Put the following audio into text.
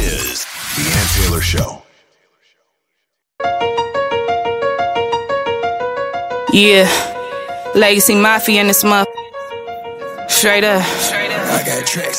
is The Ann Taylor Show. Yeah, Legacy Mafia in this month. Straight up. I got tracks